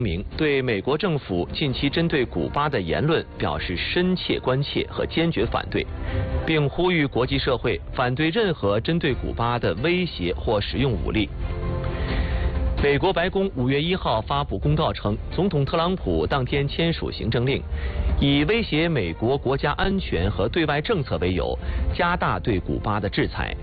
明对美国政府近期针对古巴的言论表示深切关切和坚决反对，并呼吁国际社会反对任何针对古巴的威胁或使用武力。美国白宫5月1号发布公告称，总统特朗普当天签署行政令，以威胁美国国家安全和对外政策为由，加大对古巴的制裁。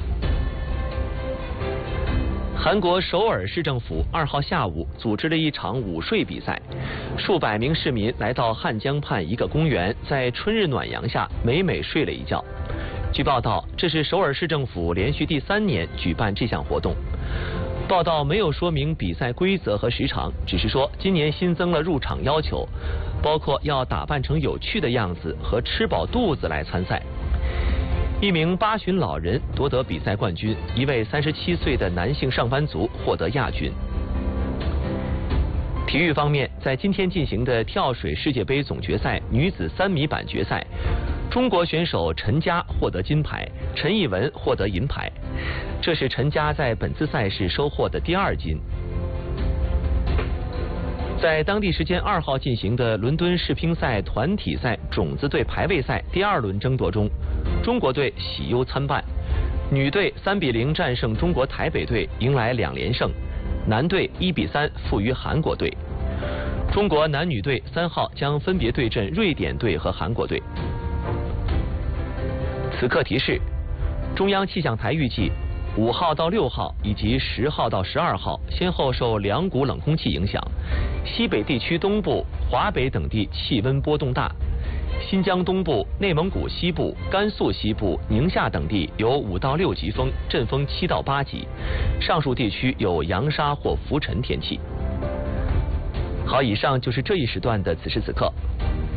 韩国首尔市政府2号下午组织了一场午睡比赛，数百名市民来到汉江畔一个公园，在春日暖阳下美美睡了一觉。据报道，这是首尔市政府连续第3年举办这项活动。报道没有说明比赛规则和时长，只是说今年新增了入场要求，包括要打扮成有趣的样子和吃饱肚子来参赛。一名八旬老人夺得比赛冠军，一位37岁的男性上班族获得亚军。体育方面，在今天进行的跳水世界杯总决赛女子3米板决赛，中国选手陈佳获得金牌，陈艺文获得银牌，这是陈佳在本次赛事收获的第2金。在当地时间2号进行的伦敦世乒赛团体赛种子队排位赛第2轮争夺中，中国队喜忧参半，女队3比0战胜中国台北队，迎来2连胜，男队1比3负于韩国队。中国男女队3号将分别对阵瑞典队和韩国队。此刻提示：中央气象台预计5号到6号以及10号到12号先后受2股冷空气影响，西北地区东部、华北等地气温波动大，新疆东部、内蒙古西部、甘肃西部、宁夏等地有5到6级风，阵风7到8级，上述地区有扬沙或浮尘天气。好，以上就是这一时段的此时此刻。